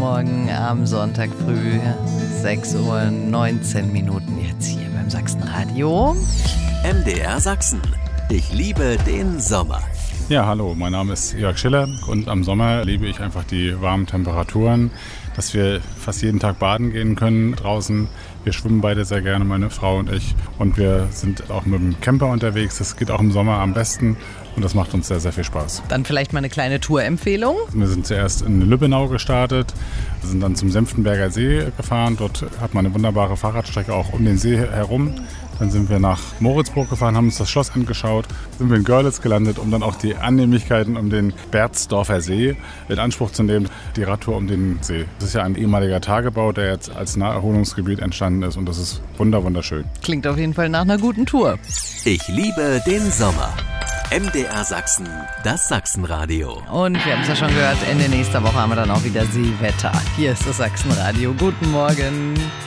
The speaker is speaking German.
Morgen am Sonntag früh, 6:19 Uhr jetzt hier beim Sachsenradio. MDR Sachsen. Ich liebe den Sommer. Ja, hallo, mein Name ist Jörg Schiller und am Sommer liebe ich einfach die warmen Temperaturen, dass wir fast jeden Tag baden gehen können draußen. Wir schwimmen beide sehr gerne, meine Frau und ich. Und wir sind auch mit dem Camper unterwegs. Das geht auch im Sommer am besten und das macht uns sehr, sehr viel Spaß. Dann vielleicht mal eine kleine Tourempfehlung. Wir sind zuerst in Lübbenau gestartet, wir sind dann zum Senftenberger See gefahren. Dort hat man eine wunderbare Fahrradstrecke auch um den See herum. Dann sind wir nach Moritzburg gefahren, haben uns das Schloss angeschaut, sind wir in Görlitz gelandet, um dann auch die Annehmlichkeiten um den Berzdorfer See in Anspruch zu nehmen, die Radtour um den See. Das ist ja ein ehemaliger Tagebau, der jetzt als Naherholungsgebiet entstanden ist und das ist wunderschön. Klingt auf jeden Fall nach einer guten Tour. Ich liebe den Sommer. MDR Sachsen, das Sachsenradio. Und wir haben es ja schon gehört, Ende nächster Woche haben wir dann auch wieder Seewetter. Hier ist das Sachsenradio. Guten Morgen.